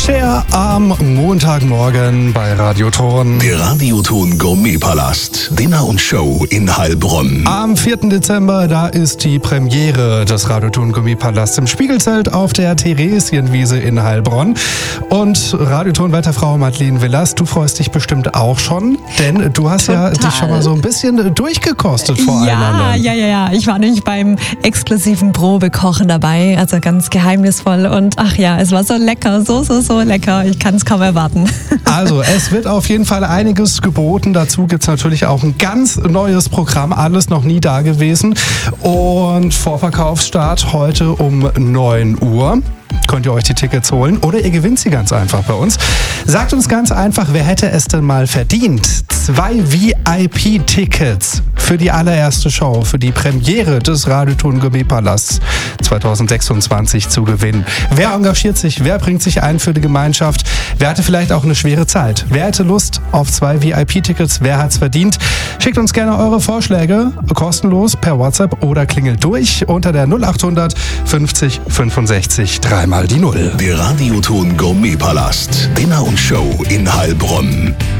Cher am Montagmorgen bei Radioton. Der Radioton Gourmetpalast. Dinner und Show in Heilbronn. Am 4. Dezember, da ist die Premiere des Radioton Gourmetpalasts im Spiegelzelt auf der Theresienwiese in Heilbronn. Und Radioton-Wetterfrau Madeleine Villas, du freust dich bestimmt auch schon, denn du hast ja dich schon mal so ein bisschen durchgekostet vor allen anderen. Ja. Ich war nämlich beim exklusiven Probekochen dabei, also ganz geheimnisvoll. Und ach ja, es war so lecker, so lecker. Ich kann es kaum erwarten. Also, es wird auf jeden Fall einiges geboten. Dazu gibt es natürlich auch ein ganz neues Programm, alles noch nie da gewesen. Und Vorverkaufsstart heute um 9 Uhr. Könnt ihr euch die Tickets holen oder ihr gewinnt sie ganz einfach bei uns. Sagt uns ganz einfach, wer hätte es denn mal verdient? 2 VIP-Tickets für die allererste Show, für die Premiere des Radioton Gourmetpalasts 2026 zu gewinnen. Wer engagiert sich? Wer bringt sich ein für die Gemeinschaft? Wer hatte vielleicht auch eine schwere Zeit? Wer hätte Lust auf 2 VIP-Tickets? Wer hat's verdient? Schickt uns gerne eure Vorschläge kostenlos per WhatsApp oder klingelt durch unter der 0800 50 65 3 mal die 0. Der Radioton Gourmetpalast. Dinner und Show in Heilbronn.